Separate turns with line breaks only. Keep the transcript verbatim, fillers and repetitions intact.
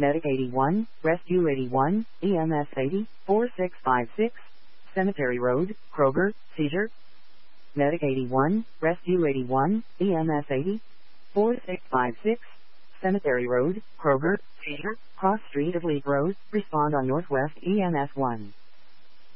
Medic eighty-one, Rescue eighty-one, E M S eighty, four six five six, Cemetery Road, Kroger, seizure. Medic eighty-one, Rescue eighty-one, E M S eighty, four six five six, Cemetery Road, Kroger, seizure. Cross Street of Leap Road, respond on Northwest E M S one.